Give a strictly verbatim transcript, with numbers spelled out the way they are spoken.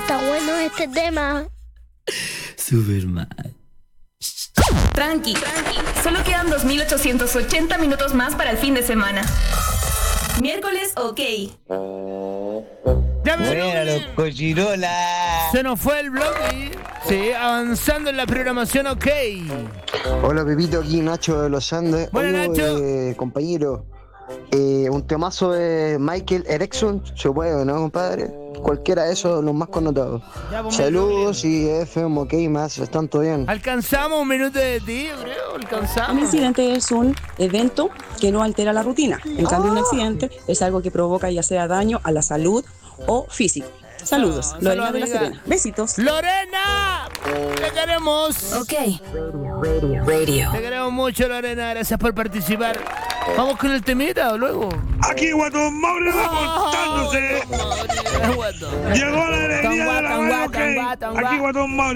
está bueno este tema. Superman. Tranqui, tranqui. Solo quedan dos mil ochocientos ochenta minutos más para el fin de semana. Miércoles, ok. Ya me Buena, los cochirolas. Se nos fue el bloque. Sí, avanzando en la programación, ok. Hola Pepito, aquí Nacho de los Andes. Buenas, Oye, Nacho. eh, compañero, eh, un temazo de Michael Erickson, se puede, ¿no, compadre? Cualquiera de esos, los más connotados. Ya, pues, Saludos y F M, ok, más, están todo bien. Alcanzamos un minuto de ti, yo creo. Un Alcanzamos. incidente es un evento que no altera la rutina. En cambio, un accidente es algo que provoca ya sea daño a la salud o físico. Saludos, Eso, Lorena salud, de la amiga. Serena. Besitos. ¡Lorena! ¡Te queremos! Ok. Radio. Radio. Te queremos mucho, Lorena. Gracias por participar. ¿Vamos con el temita o luego? Aquí Guatón Mauri reportándose. Oh, Llegó la alegría de la Guatón, radio, guatón, ok. guatón, Aquí guatón. Guatón Mauri.